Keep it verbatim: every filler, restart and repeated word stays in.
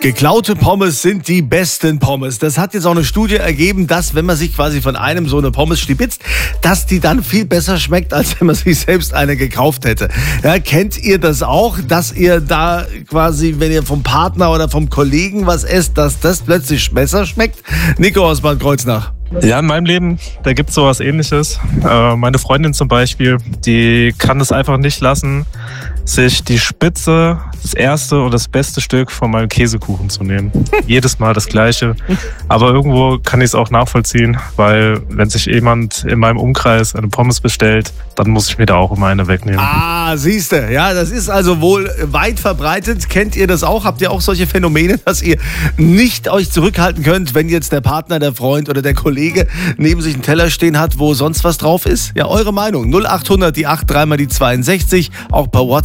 Geklaute Pommes sind die besten Pommes. Das hat jetzt auch eine Studie ergeben, dass, wenn man sich quasi von einem so eine Pommes stibitzt, dass die dann viel besser schmeckt, als wenn man sich selbst eine gekauft hätte. Ja, kennt ihr das auch, dass ihr da quasi, wenn ihr vom Partner oder vom Kollegen was esst, dass das plötzlich besser schmeckt? Nico aus Bad Kreuznach. Ja, in meinem Leben, da gibt es sowas Ähnliches. Äh, meine Freundin zum Beispiel, die kann es einfach nicht lassen, sich die Spitze, das erste und das beste Stück von meinem Käsekuchen zu nehmen. Jedes Mal das Gleiche. Aber irgendwo kann ich es auch nachvollziehen, weil wenn sich jemand in meinem Umkreis eine Pommes bestellt, dann muss ich mir da auch immer eine wegnehmen. Ah, siehste, ja, das ist also wohl weit verbreitet. Kennt ihr das auch? Habt ihr auch solche Phänomene, dass ihr nicht euch zurückhalten könnt, wenn jetzt der Partner, der Freund oder der Kollege neben sich einen Teller stehen hat, wo sonst was drauf ist? Ja, eure Meinung. null acht hundert, die acht, dreimal die zweiundsechzig, auch per WhatsApp.